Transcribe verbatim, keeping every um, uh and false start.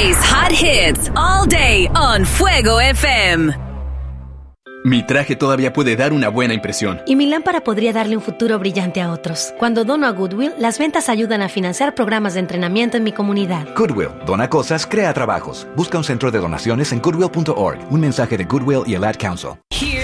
Today's hot hits all day on Fuego F M. Mi traje todavía puede dar una buena impresión. Y mi lámpara podría darle un futuro brillante a otros. Cuando dono a Goodwill, las ventas ayudan a financiar programas de entrenamiento en mi comunidad. Goodwill. Dona cosas, crea trabajos. Busca un centro de donaciones en goodwill punto org. Un mensaje de Goodwill y el Ad Council. Here